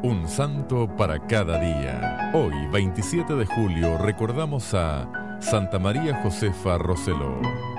Un santo para cada día. Hoy, 27 de julio, recordamos a Santa María Josefa Rosselló.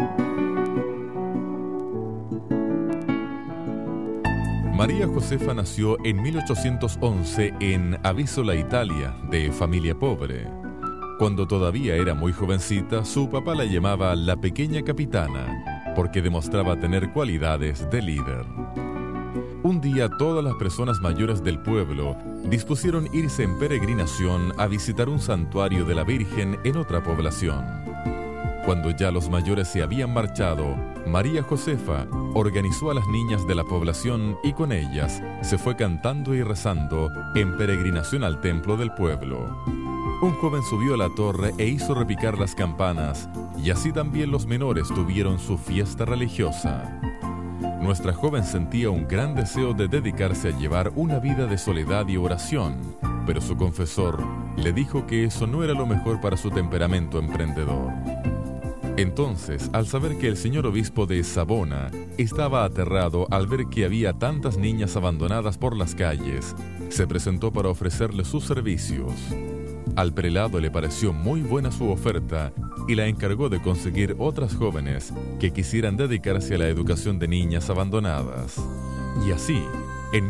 María Josefa nació en 1811 en Avisola, Italia, de familia pobre. Cuando todavía era muy jovencita, su papá la llamaba la pequeña capitana, porque demostraba tener cualidades de líder. Un día todas las personas mayores del pueblo dispusieron irse en peregrinación a visitar un santuario de la Virgen en otra población. Cuando ya los mayores se habían marchado, María Josefa organizó a las niñas de la población y con ellas se fue cantando y rezando en peregrinación al templo del pueblo. Un joven subió a la torre e hizo repicar las campanas, y así también los menores tuvieron su fiesta religiosa. Nuestra joven sentía un gran deseo de dedicarse a llevar una vida de soledad y oración, pero su confesor le dijo que eso no era lo mejor para su temperamento emprendedor. Entonces, al saber que el señor obispo de Savona estaba aterrado al ver que había tantas niñas abandonadas por las calles, se presentó para ofrecerle sus servicios. Al prelado le pareció muy buena su oferta y la encargó de conseguir otras jóvenes que quisieran dedicarse a la educación de niñas abandonadas. Y así, en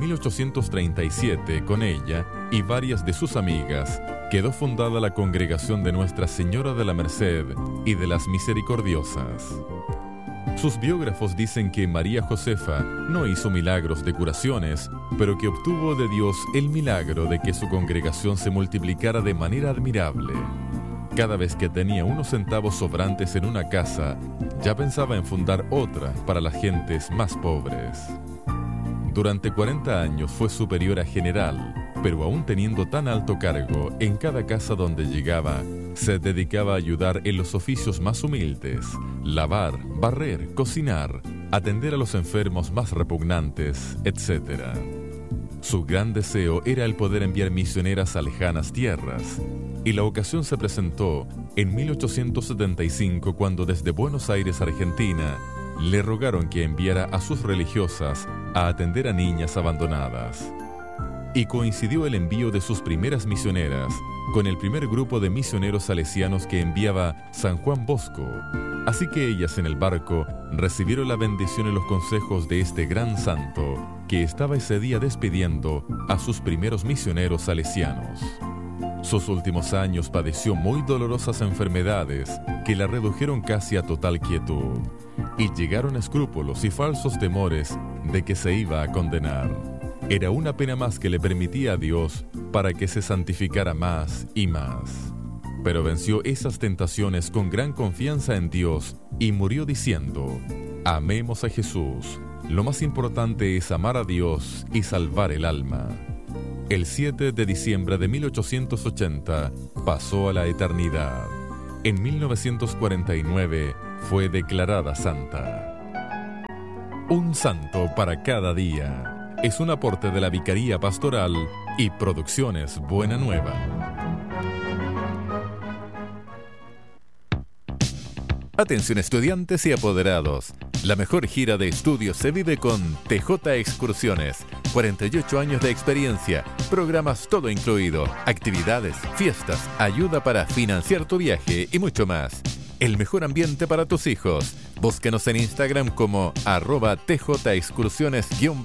1837, con ella y varias de sus amigas, quedó fundada la Congregación de Nuestra Señora de la Merced y de las Misericordiosas. Sus biógrafos dicen que María Josefa no hizo milagros de curaciones, pero que obtuvo de Dios el milagro de que su congregación se multiplicara de manera admirable. Cada vez que tenía unos centavos sobrantes en una casa, ya pensaba en fundar otra para las gentes más pobres. Durante 40 años fue superiora general, pero aún teniendo tan alto cargo, en cada casa donde llegaba, se dedicaba a ayudar en los oficios más humildes: lavar, barrer, cocinar, atender a los enfermos más repugnantes, etc. Su gran deseo era el poder enviar misioneras a lejanas tierras, y la ocasión se presentó en 1875 cuando desde Buenos Aires, Argentina, le rogaron que enviara a sus religiosas a atender a niñas abandonadas. Y coincidió el envío de sus primeras misioneras con el primer grupo de misioneros salesianos que enviaba San Juan Bosco. Así que ellas en el barco recibieron la bendición y los consejos de este gran santo que estaba ese día despidiendo a sus primeros misioneros salesianos. Sus últimos años padeció muy dolorosas enfermedades que la redujeron casi a total quietud, y llegaron escrúpulos y falsos temores de que se iba a condenar. Era una pena más que le permitía a Dios para que se santificara más y más. Pero venció esas tentaciones con gran confianza en Dios y murió diciendo: amemos a Jesús. Lo más importante es amar a Dios y salvar el alma. El 7 de diciembre de 1880 pasó a la eternidad. En 1949 fue declarada santa. Un santo para cada día. Es un aporte de la Vicaría Pastoral y Producciones Buena Nueva. Atención estudiantes y apoderados. La mejor gira de estudios se vive con TJ Excursiones. 48 años de experiencia, programas todo incluido, actividades, fiestas, ayuda para financiar tu viaje y mucho más. El mejor ambiente para tus hijos. Búscanos en Instagram como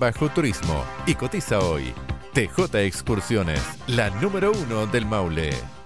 @TJExcursiones_turismo y cotiza hoy. TJ Excursiones, la número 1 del Maule.